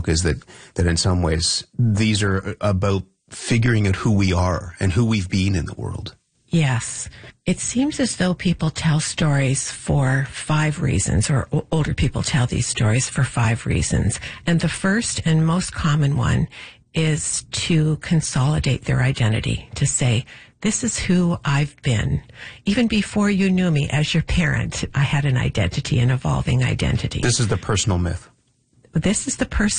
book is that in some ways these are about figuring out who we are and who we've been in the world. Yes. It seems as though people tell stories for 5 reasons, or older people tell these stories for 5 reasons. And the first and most common one is to consolidate their identity, to say, this is who I've been. Even before you knew me as your parent, I had an identity, an evolving identity. This is the personal myth. This is the personal